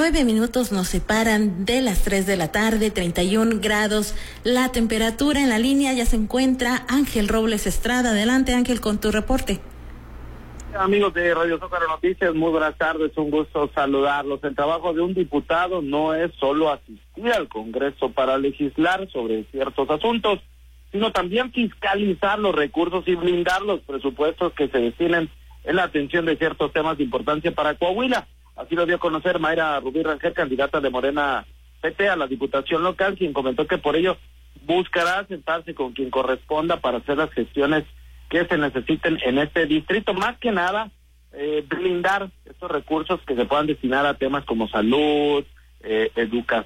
9 minutos nos separan de las 3 de la tarde, 31 grados la temperatura. En la línea ya se encuentra Ángel Robles Estrada. Adelante, Ángel, con tu reporte. Amigos de Radio Zócalo Noticias, muy buenas tardes, un gusto saludarlos. El trabajo de un diputado no es solo asistir al Congreso para legislar sobre ciertos asuntos, sino también fiscalizar los recursos y blindar los presupuestos que se destinen en la atención de ciertos temas de importancia para Coahuila. Así lo dio a conocer Mayra Rubí Rangel, candidata de Morena PT a la Diputación Local, quien comentó que por ello buscará sentarse con quien corresponda para hacer las gestiones que se necesiten en este distrito, más que nada blindar estos recursos que se puedan destinar a temas como salud, educación,